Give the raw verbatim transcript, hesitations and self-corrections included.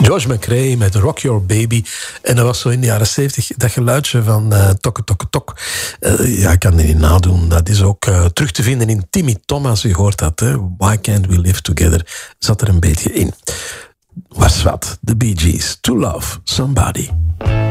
George McRae met Rock Your Baby. En dat was zo in de jaren zeventig dat geluidje van uh, tokke tokke tok. Uh, ja, ik kan het niet nadoen. Dat is ook uh, terug te vinden in Timmy Thomas. U hoort dat, hè? Why Can't We Live Together? Zat er een beetje in. Was wat, de Bee Gees. To Love Somebody.